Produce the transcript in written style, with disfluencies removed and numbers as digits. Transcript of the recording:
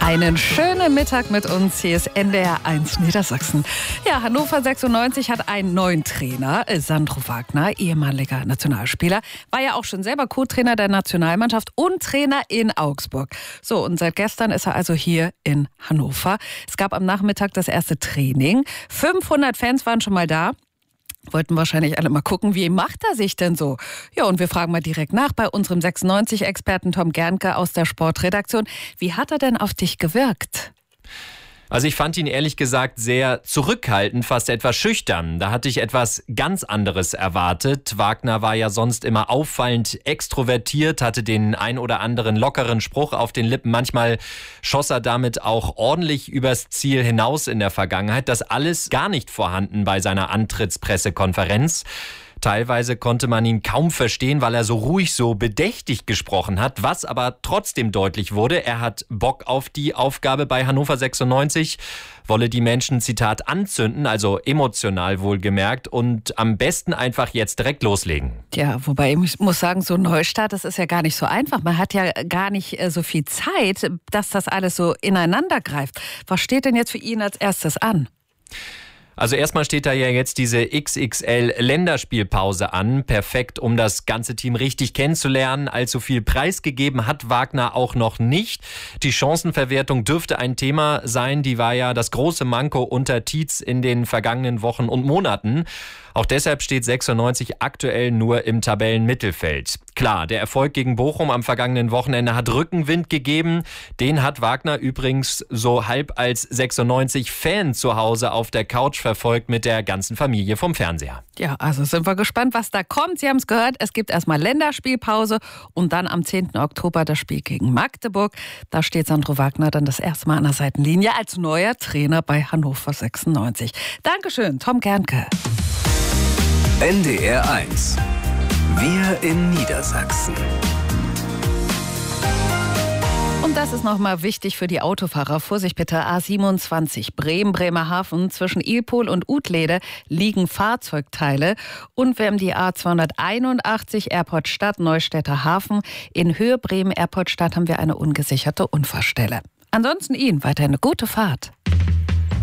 Einen schönen Mittag mit uns. Hier ist NDR 1 Niedersachsen. Ja, Hannover 96 hat einen neuen Trainer. Sandro Wagner, ehemaliger Nationalspieler, war ja auch schon selber Co-Trainer der Nationalmannschaft und Trainer in Augsburg. So, und seit gestern ist er also hier in Hannover. Es gab am Nachmittag das erste Training. 500 Fans waren schon mal da. Wollten wahrscheinlich alle mal gucken, wie macht er sich denn so? Ja, und wir fragen mal direkt nach bei unserem 96-Experten Tom Gernke aus der Sportredaktion. Wie hat er denn auf dich gewirkt? Also ich fand ihn ehrlich gesagt sehr zurückhaltend, fast etwas schüchtern. Da hatte ich etwas ganz anderes erwartet. Wagner war ja sonst immer auffallend extrovertiert, hatte den ein oder anderen lockeren Spruch auf den Lippen. Manchmal schoss er damit auch ordentlich übers Ziel hinaus in der Vergangenheit. Das alles gar nicht vorhanden bei seiner Antrittspressekonferenz. Teilweise konnte man ihn kaum verstehen, weil er so ruhig, so bedächtig gesprochen hat. Was aber trotzdem deutlich wurde, er hat Bock auf die Aufgabe bei Hannover 96, wolle die Menschen, Zitat, anzünden, also emotional wohlgemerkt, und am besten einfach jetzt direkt loslegen. Ja, wobei ich muss sagen, so ein Neustart, das ist ja gar nicht so einfach. Man hat ja gar nicht so viel Zeit, dass das alles so ineinander greift. Was steht denn jetzt für ihn als erstes an? Also erstmal steht da ja jetzt diese XXL-Länderspielpause an. Perfekt, um das ganze Team richtig kennenzulernen. Allzu viel preisgegeben hat Wagner auch noch nicht. Die Chancenverwertung dürfte ein Thema sein. Die war ja das große Manko unter Tietz in den vergangenen Wochen und Monaten. Auch deshalb steht 96 aktuell nur im Tabellenmittelfeld. Klar, der Erfolg gegen Bochum am vergangenen Wochenende hat Rückenwind gegeben. Den hat Wagner übrigens so halb als 96-Fan zu Hause auf der Couch verfolgt mit der ganzen Familie vom Fernseher. Ja, also sind wir gespannt, was da kommt. Sie haben es gehört, es gibt erstmal Länderspielpause und dann am 10. Oktober das Spiel gegen Magdeburg. Da steht Sandro Wagner dann das erste Mal an der Seitenlinie als neuer Trainer bei Hannover 96. Dankeschön, Tom Gernke. NDR 1. Wir in Niedersachsen. Und das ist nochmal wichtig für die Autofahrer. Vorsicht bitte, A27 Bremen-Bremerhaven. Zwischen Ilpol und Utlede liegen Fahrzeugteile. Und wir haben die A281 Airport Stadt Neustädter Hafen. In Höhe Bremen Airport Stadt haben wir eine ungesicherte Unfallstelle. Ansonsten Ihnen weiter eine gute Fahrt.